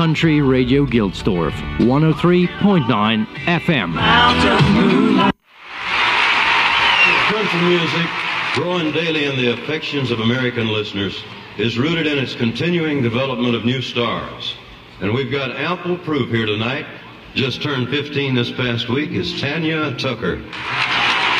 Country Radio Gildsdorf, 103.9 FM. Country music, growing daily in the affections of American listeners, is rooted in its continuing development of new stars. And we've got ample proof here tonight. Just turned 15 this past week is Tanya Tucker.